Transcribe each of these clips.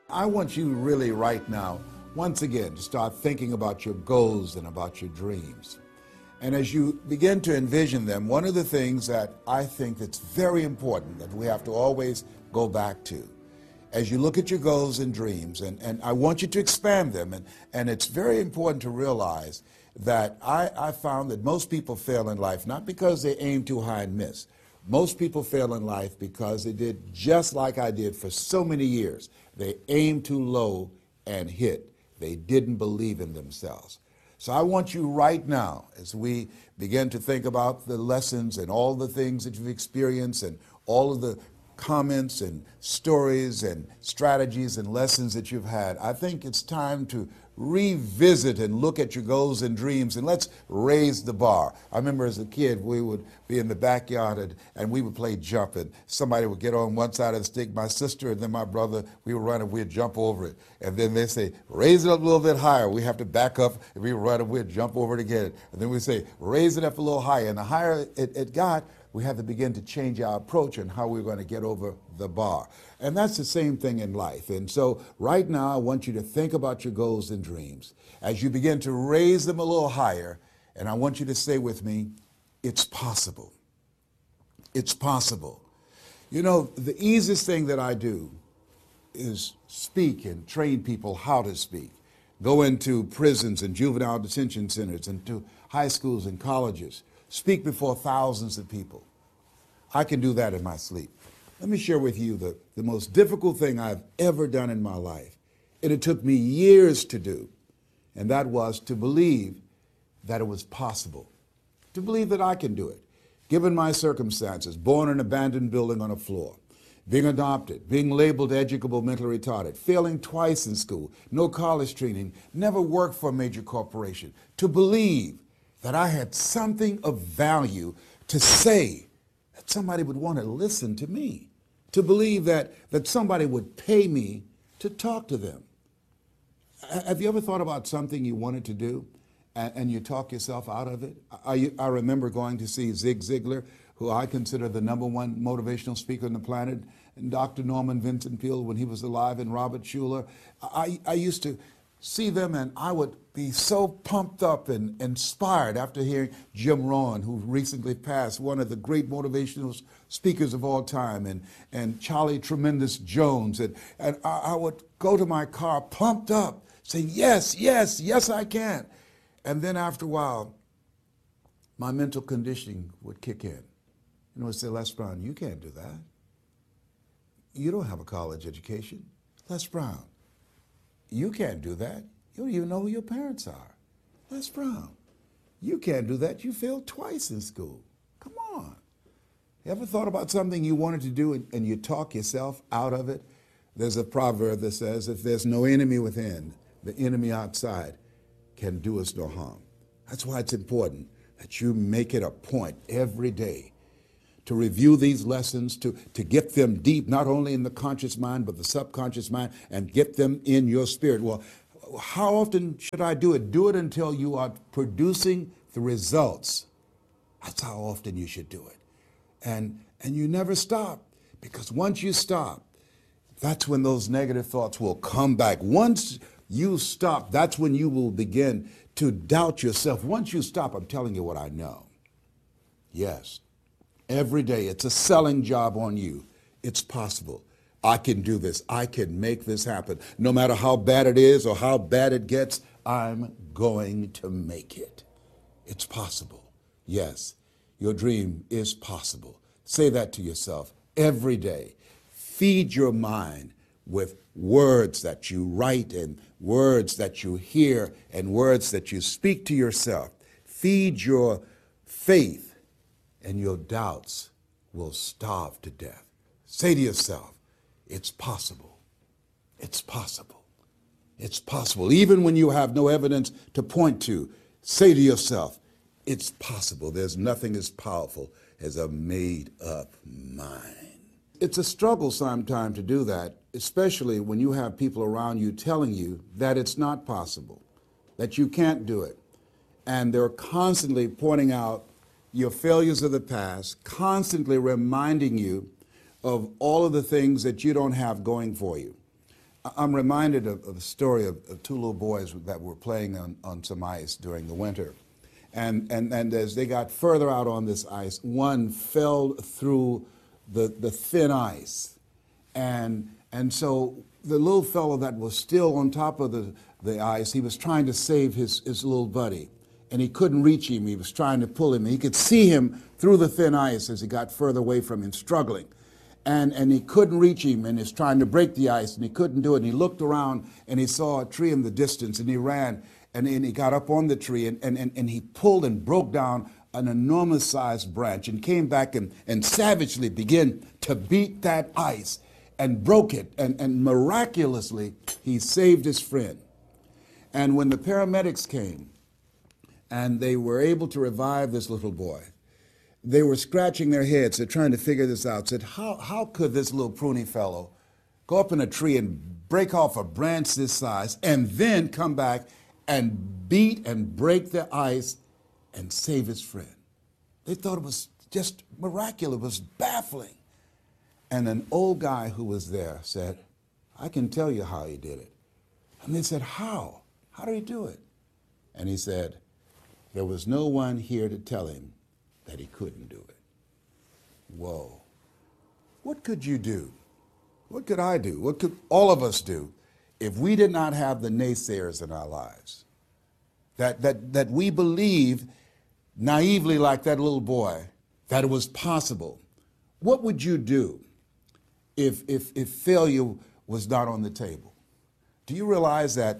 I want you really right now, once again, to start thinking about your goals and about your dreams. And as you begin to envision them, one of the things that I think that's very important that we have to always go back to, as you look at your goals and dreams, and I want you to expand them, and it's very important to realize that I found that most people fail in life, not because they aim too high and miss. Most people fail in life because they did just like I did for so many years. They aimed too low and hit. They didn't believe in themselves. So I want you right now, as we begin to think about the lessons and all the things that you've experienced and all of the comments and stories and strategies and lessons that you've had, I think it's time to revisit and look at your goals and dreams, and let's raise the bar. I remember as a kid, we would be in the backyard and we would play jump, and somebody would get on one side of the stick, my sister and then my brother, we would run and we'd jump over it. And then they say, raise it up a little bit higher. We have to back up and we would run and we'd jump over it again. And then we say, raise it up a little higher. And the higher it got, we had to begin to change our approach and how we're going to get over the bar. And that's the same thing in life. And so right now, I want you to think about your goals and dreams. As you begin to raise them a little higher, and I want you to say with me, it's possible. It's possible. You know, the easiest thing that I do is speak and train people how to speak. Go into prisons and juvenile detention centers and to high schools and colleges. Speak before thousands of people. I can do that in my sleep. Let me share with you the most difficult thing I've ever done in my life. And it took me years to do. And that was to believe that it was possible. To believe that I can do it. Given my circumstances, born in an abandoned building on a floor, being adopted, being labeled educable mentally retarded, failing twice in school, no college training, never worked for a major corporation. To believe that I had something of value to say, that somebody would want to listen to me, to believe that somebody would pay me to talk to them. Have you ever thought about something you wanted to do and you talk yourself out of it? I remember going to see Zig Ziglar, who I consider the #1 motivational speaker on the planet, and Dr. Norman Vincent Peale when he was alive, and Robert Schuller. I used to see them and I would be so pumped up and inspired after hearing Jim Rohn, who recently passed, one of the great motivational speakers of all time, and Charlie Tremendous Jones. And I would go to my car pumped up, saying, yes, yes, yes, I can. And then after a while, my mental conditioning would kick in. And it would say, Les Brown, you can't do that. You don't have a college education. Les Brown, you can't do that. You don't even know who your parents are. Les Brown, you can't do that. You failed twice in school. Come on. You ever thought about something you wanted to do and you talk yourself out of it? There's a proverb that says, if there's no enemy within, the enemy outside can do us no harm. That's why it's important that you make it a point every day to review these lessons, to get them deep, not only in the conscious mind, but the subconscious mind, and get them in your spirit. Well, how often should I do it? Do it until you are producing the results. That's how often you should do it. And you never stop, because once you stop, that's when those negative thoughts will come back. Once you stop, that's when you will begin to doubt yourself. Once you stop, I'm telling you what I know. Yes. Every day, it's a selling job on you. It's possible. I can do this. I can make this happen. No matter how bad it is or how bad it gets, I'm going to make it. It's possible. Yes, your dream is possible. Say that to yourself every day. Feed your mind with words that you write and words that you hear and words that you speak to yourself. Feed your faith, and your doubts will starve to death. Say to yourself, it's possible. It's possible. It's possible. Even when you have no evidence to point to, say to yourself, it's possible. There's nothing as powerful as a made-up mind. It's a struggle sometimes to do that, especially when you have people around you telling you that it's not possible, that you can't do it. And they're constantly pointing out your failures of the past, constantly reminding you of all of the things that you don't have going for you. I'm reminded of the story of two little boys that were playing on some ice during the winter. And as they got further out on this ice, one fell through the thin ice. And so the little fellow that was still on top of the ice, he was trying to save his little buddy. And he couldn't reach him. He was trying to pull him. He could see him through the thin ice as he got further away from him, struggling. And he couldn't reach him, and he's trying to break the ice, and he couldn't do it. And he looked around, and he saw a tree in the distance, and he ran, and he got up on the tree, and he pulled and broke down an enormous-sized branch and came back and savagely began to beat that ice and broke it. And miraculously, he saved his friend. And when the paramedics came, and they were able to revive this little boy, they were scratching their heads. They're trying to figure this out. Said, how could this little pruny fellow go up in a tree and break off a branch this size and then come back and beat and break the ice and save his friend? They thought it was just miraculous. It was baffling. And an old guy who was there said, I can tell you how he did it. And they said, how? How did he do it? And he said, there was no one here to tell him that he couldn't do it. Whoa. What could you do? What could I do? What could all of us do if we did not have the naysayers in our lives? That we believed naively, like that little boy, that it was possible. What would you do if failure was not on the table? Do you realize that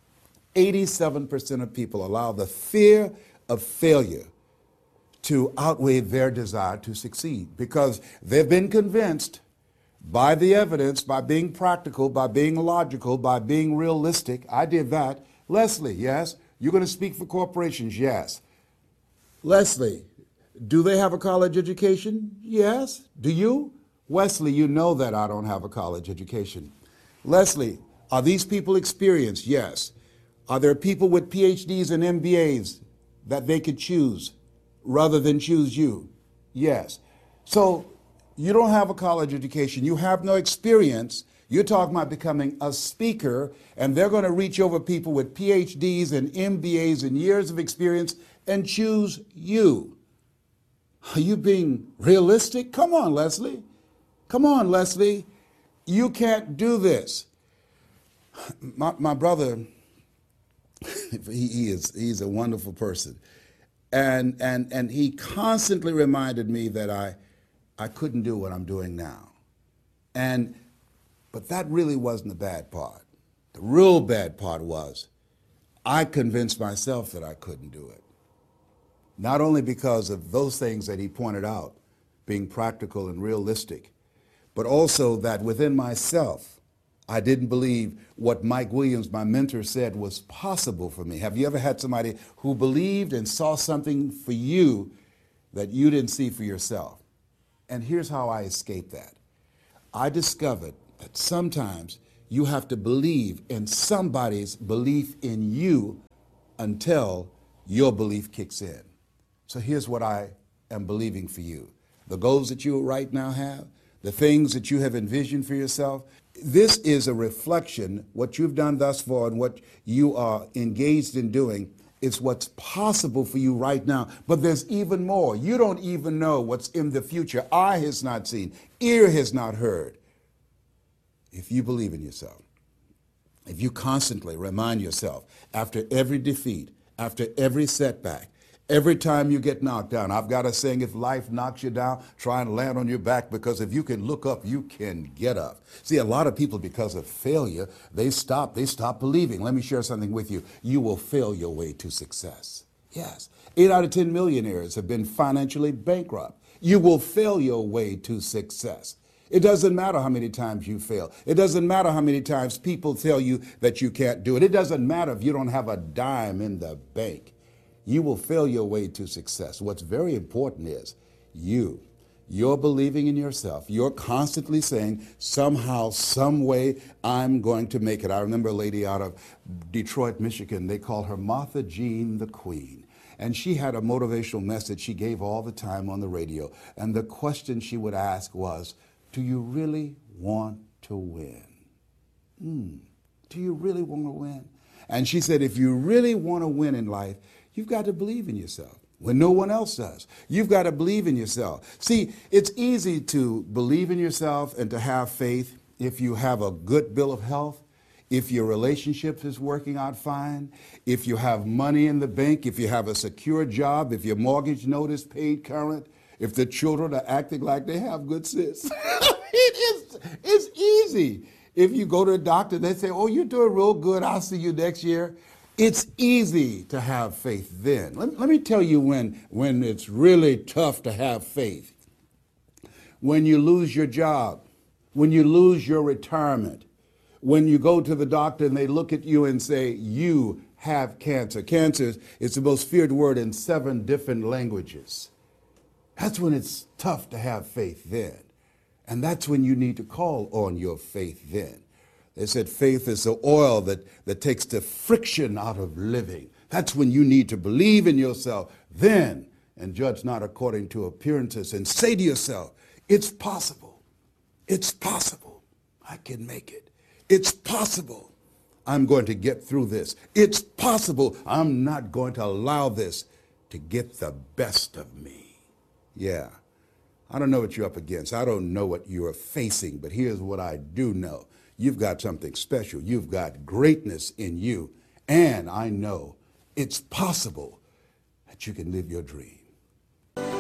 87% of people allow the fear of failure to outweigh their desire to succeed because they've been convinced by the evidence, by being practical, by being logical, by being realistic. I did that. Leslie, yes? You're going to speak for corporations? Yes. Leslie, do they have a college education? Yes. Do you? Wesley, you know that I don't have a college education. Leslie, are these people experienced? Yes. Are there people with PhDs and MBAs that they could choose rather than choose you? Yes. So you don't have a college education. You have no experience. You're talking about becoming a speaker, and they're going to reach over people with PhDs and MBAs and years of experience and choose you. Are you being realistic? Come on, Leslie. Come on, Leslie. You can't do this. My brother, he's a wonderful person. And he constantly reminded me that I couldn't do what I'm doing now. But that really wasn't the bad part. The real bad part was I convinced myself that I couldn't do it. Not only because of those things that he pointed out, being practical and realistic, but also that within myself, I didn't believe what Mike Williams, my mentor, said was possible for me. Have you ever had somebody who believed and saw something for you that you didn't see for yourself? And here's how I escaped that. I discovered that sometimes you have to believe in somebody's belief in you until your belief kicks in. So here's what I am believing for you. The goals that you right now have, the things that you have envisioned for yourself, this is a reflection, what you've done thus far and what you are engaged in doing. It's what's possible for you right now. But there's even more. You don't even know what's in the future. Eye has not seen, ear has not heard. If you believe in yourself, if you constantly remind yourself after every defeat, after every setback, every time you get knocked down, I've got a saying, if life knocks you down, try and land on your back, because if you can look up, you can get up. See, a lot of people, because of failure, they stop believing. Let me share something with you. You will fail your way to success. Yes. 8 out of 10 millionaires have been financially bankrupt. You will fail your way to success. It doesn't matter how many times you fail. It doesn't matter how many times people tell you that you can't do it. It doesn't matter if you don't have a dime in the bank. You will fail your way to success. What's very important is you're believing in yourself. You're constantly saying, somehow, some way, I'm going to make it. I remember a lady out of Detroit, Michigan. They call her Martha Jean the Queen. And she had a motivational message she gave all the time on the radio. And the question she would ask was, do you really want to win? Do you really want to win? And she said, if you really want to win in life, you've got to believe in yourself when no one else does. You've got to believe in yourself. See, it's easy to believe in yourself and to have faith if you have a good bill of health, if your relationship is working out fine, if you have money in the bank, if you have a secure job, if your mortgage note is paid current, if the children are acting like they have good sense. It's easy. If you go to a doctor, they say, oh, you're doing real good, I'll see you next year. It's easy to have faith then. Let me tell you when it's really tough to have faith. When you lose your job, when you lose your retirement, when you go to the doctor and they look at you and say, you have cancer. Cancer is the most feared word in 7 different languages. That's when it's tough to have faith then. And that's when you need to call on your faith then. They said faith is the oil that takes the friction out of living. That's when you need to believe in yourself then and judge not according to appearances and say to yourself, it's possible. It's possible. I can make it. It's possible. I'm going to get through this. It's possible. I'm not going to allow this to get the best of me. Yeah. I don't know what you're up against. I don't know what you're facing, but here's what I do know. You've got something special. You've got greatness in you. And I know it's possible that you can live your dream.